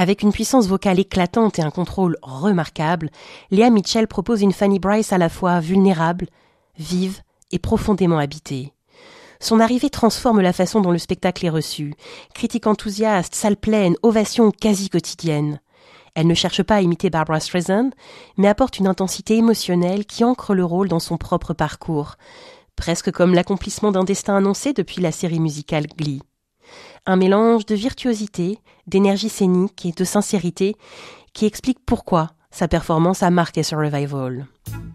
Avec une puissance vocale éclatante et un contrôle remarquable, Léa Mitchell propose une Fanny Brice à la fois vulnérable, vive et profondément habitée. Son arrivée transforme la façon dont le spectacle est reçu. Critiques enthousiastes, salles pleines, ovations quasi quotidiennes. Elle ne cherche pas à imiter Barbra Streisand, mais apporte une intensité émotionnelle qui ancre le rôle dans son propre parcours, presque comme l'accomplissement d'un destin annoncé depuis la série musicale Glee. Un mélange de virtuosité, d'énergie scénique et de sincérité qui explique pourquoi sa performance a marqué ce revival.